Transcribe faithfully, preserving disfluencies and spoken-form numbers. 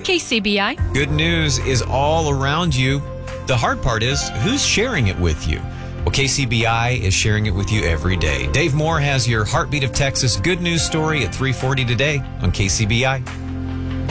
K C B I. Good news is all around you. The hard part is, who's sharing it with you? Well, K C B I is sharing it with you every day. Dave Moore has your Heartbeat of Texas good news story at three forty today on K C B I.